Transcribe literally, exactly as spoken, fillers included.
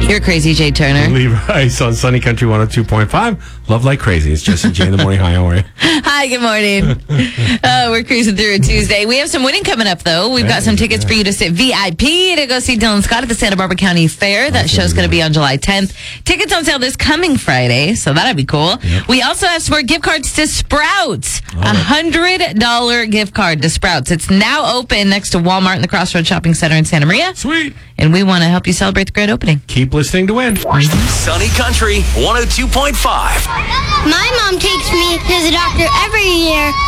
You're crazy, Jay Turner. Lee Rice on Sunny Country one oh two point five. Love like crazy. It's Jesse J in the morning. Hi, how are you? Hi, good morning. uh, we're cruising through a Tuesday. We have some winning coming up, though. We've got some tickets for you to sit V I P to go see Dylan Scott at the Santa Barbara County Fair. That show's going to be on July tenth. Tickets on sale this coming Friday, so that'll be cool. Yep. We also have some more gift cards to Sprouts. A one hundred dollars gift card to Sprouts. It's now open next to Walmart in the Crossroads Shopping Center in Santa Maria. Sweet. And we want to help you celebrate the grand opening. Keep listening to win. Sunny Country one oh two point five. My mom takes me to the doctor every year.